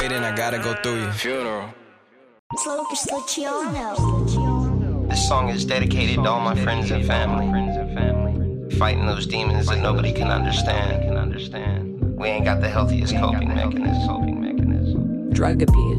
Then I gotta go through your funeral. This song is dedicated to all my friends and family. Fighting those demons that nobody can understand. We ain't got the healthiest coping mechanism. Drug abuse.